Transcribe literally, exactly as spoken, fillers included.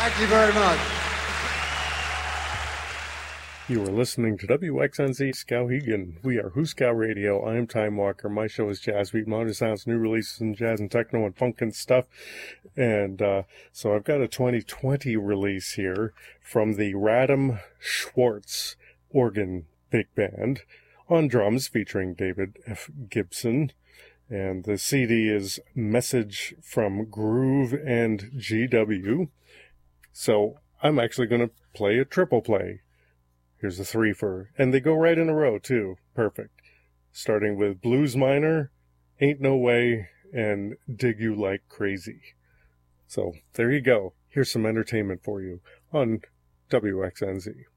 Thank you very much. You are listening to W X N Z Skowhegan. We are Huskow Radio. I am Time Walker. My show is Jazz Beat, modern sounds, new releases in jazz and techno and funk and stuff. And uh, so I've got a twenty twenty release here from the Radom Schwartz Organ Big Band on drums featuring David F. Gibson. And the C D is Message from Groove and G W. So I'm actually going to play a triple play. Here's a three-fer. And they go right in a row, too. Perfect. Starting with Blues Minor, Ain't No Way, and Dig You Like Crazy. So there you go. Here's some entertainment for you on W X N Z.